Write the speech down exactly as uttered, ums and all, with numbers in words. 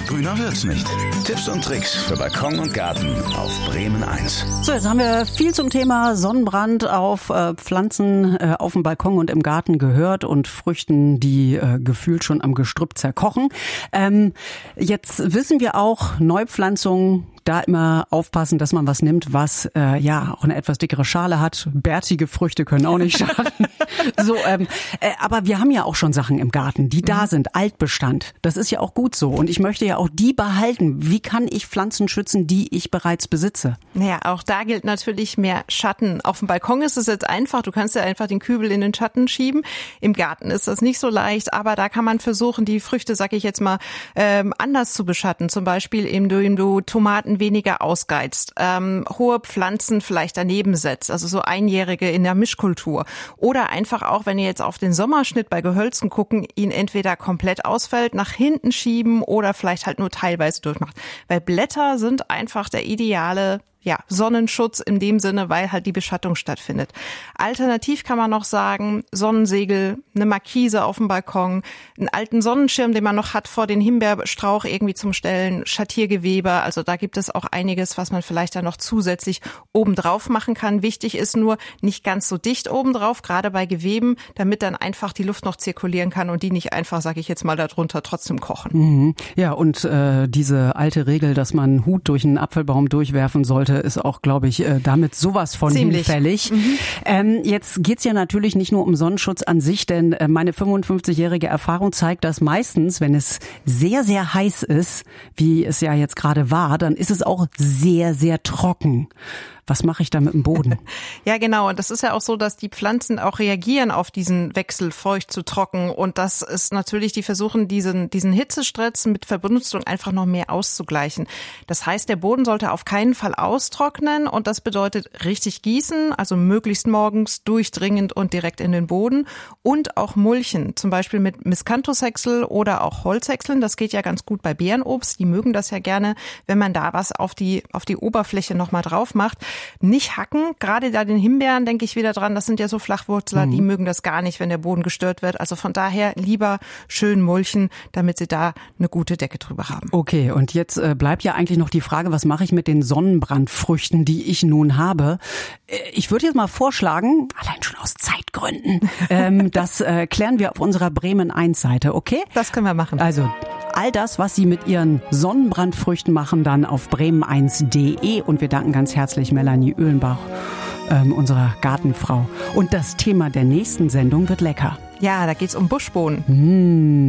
Grüner wird's nicht. Tipps und Tricks für Balkon und Garten auf Bremen eins. So, jetzt haben wir viel zum Thema Sonnenbrand auf äh, Pflanzen äh, auf dem Balkon und im Garten gehört und Früchten, die äh, gefühlt schon am Gestrüpp zerkochen. Ähm, jetzt wissen wir auch, Neupflanzungen, da immer aufpassen, dass man was nimmt, was äh, ja auch eine etwas dickere Schale hat. Bärtige Früchte können auch nicht schaden. So, ähm, äh, aber wir haben ja auch schon Sachen im Garten, die da sind, Altbestand. Das ist ja auch gut so. Und ich möchte ja auch die behalten. Wie kann ich Pflanzen schützen, die ich bereits besitze? Naja, auch da gilt natürlich mehr Schatten. Auf dem Balkon ist es jetzt einfach. Du kannst ja einfach den Kübel in den Schatten schieben. Im Garten ist das nicht so leicht, aber da kann man versuchen, die Früchte, sag ich jetzt mal, ähm, anders zu beschatten. Zum Beispiel, indem du Tomaten weniger ausgeizt, ähm, hohe Pflanzen vielleicht daneben setzt, also so einjährige in der Mischkultur. Oder einfach auch, wenn ihr jetzt auf den Sommerschnitt bei Gehölzen gucken, ihn entweder komplett ausfällt, nach hinten schieben oder vielleicht halt nur teilweise durchmacht. Weil Blätter sind einfach der ideale ja, Sonnenschutz in dem Sinne, weil halt die Beschattung stattfindet. Alternativ kann man noch sagen, Sonnensegel, eine Markise auf dem Balkon, einen alten Sonnenschirm, den man noch hat vor den Himbeerstrauch irgendwie zum Stellen, Schattiergewebe. Also da gibt es auch einiges, was man vielleicht dann noch zusätzlich obendrauf machen kann. Wichtig ist nur, nicht ganz so dicht obendrauf, gerade bei Geweben, damit dann einfach die Luft noch zirkulieren kann und die nicht einfach, sage ich jetzt mal, darunter trotzdem kochen. Mhm. Ja, und äh, diese alte Regel, dass man einen Hut durch einen Apfelbaum durchwerfen sollte, ist auch, glaube ich, damit sowas von Ziemlich. hinfällig. Mhm. Ähm, jetzt geht's ja natürlich nicht nur um Sonnenschutz an sich, denn meine fünfundfünfzigjährige Erfahrung zeigt, dass meistens, wenn es sehr, sehr heiß ist, wie es ja jetzt gerade war, dann ist es auch sehr, sehr trocken. Was mache ich da mit dem Boden? Ja, genau. Und das ist ja auch so, dass die Pflanzen auch reagieren auf diesen Wechsel feucht zu trocken. Und das ist natürlich, die versuchen, diesen, diesen Hitzestress mit Verbenutzung einfach noch mehr auszugleichen. Das heißt, der Boden sollte auf keinen Fall austrocknen. Und das bedeutet richtig gießen, also möglichst morgens durchdringend und direkt in den Boden. Und auch mulchen, zum Beispiel mit Miscanthus-Häcksel oder auch Holzhäckseln. Das geht ja ganz gut bei Beerenobst. Die mögen das ja gerne, wenn man da was auf die, auf die Oberfläche nochmal drauf macht. Nicht hacken, gerade da den Himbeeren denke ich wieder dran, das sind ja so Flachwurzler, mhm. die mögen das gar nicht, wenn der Boden gestört wird. Also von daher lieber schön mulchen, damit sie da eine gute Decke drüber haben. Okay, und jetzt äh, bleibt ja eigentlich noch die Frage, was mache ich mit den Sonnenbrandfrüchten, die ich nun habe? Äh, ich würde jetzt mal vorschlagen, allein schon aus Zeitgründen, ähm, das äh, klären wir auf unserer Bremen eins Seite, okay? Das können wir machen. Also all das, was Sie mit Ihren Sonnenbrandfrüchten machen, dann auf bremen eins punkt de. Und wir danken ganz herzlich Melanie Oehlenbach, ähm, unserer Gartenfrau. Und das Thema der nächsten Sendung wird lecker. Ja, da geht's um Buschbohnen. Mmh.